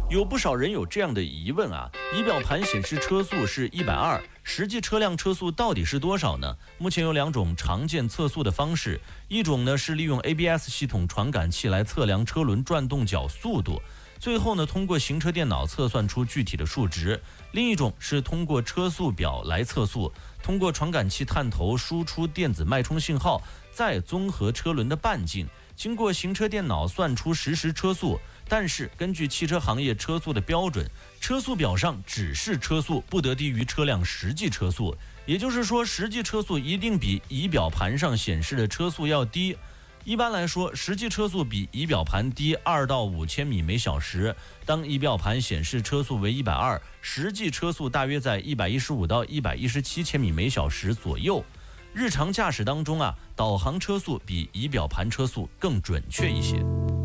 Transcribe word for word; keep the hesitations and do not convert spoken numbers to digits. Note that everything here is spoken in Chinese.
有不少人有这样的疑问啊，仪表盘显示车速是一百二十，实际车辆车速到底是多少呢？目前有两种常见测速的方式，一种呢是利用 A B S 系统传感器来测量车轮转动角速度，最后呢通过行车电脑测算出具体的数值；另一种是通过车速表来测速，通过传感器探头输出电子脉冲信号，再综合车轮的半径，经过行车电脑算出实时车速。但是根据汽车行业车速的标准，车速表上指示车速不得低于车辆实际车速，也就是说实际车速一定比仪表盘上显示的车速要低。一般来说，实际车速比仪表盘低二到五千米每小时。当仪表盘显示车速为一百二十，实际车速大约在一百一十五到一百一十七千米每小时左右。日常驾驶当中啊，导航车速比仪表盘车速更准确一些。